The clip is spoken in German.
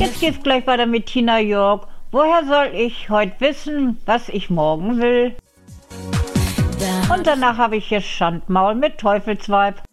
Jetzt geht's gleich weiter mit Tina Jörg. Woher soll ich heute wissen, was ich morgen will? Und danach habe ich hier Schandmaul mit Teufelsweib.